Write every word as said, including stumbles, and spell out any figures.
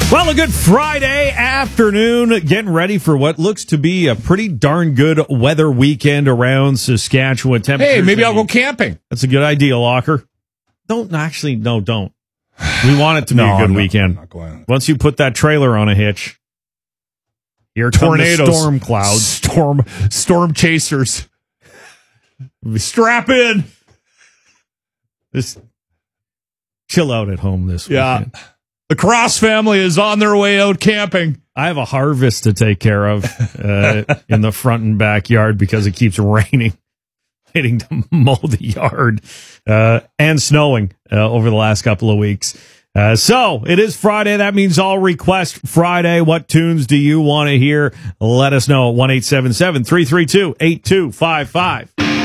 Well, a good Friday afternoon, getting ready for what looks to be a pretty darn good weather weekend around Saskatchewan. Hey, maybe I'll go camping. That's a good idea, Locker. Don't actually, no, don't. We want it to be no, a good I'm weekend. Not, I'm not going. Once you put that trailer on a hitch, here tornadoes, come the storm clouds, storm, storm chasers. Strap in. Just chill out at home this yeah. weekend. The Cross family is on their way out camping. I have a harvest to take care of uh, in the front and backyard because it keeps raining, hitting to mow the yard, uh, and snowing uh, over the last couple of weeks. Uh, so it is Friday. That means All Request Friday. What tunes do you want to hear? Let us know at one eight seven seven, three three two, eight two five five.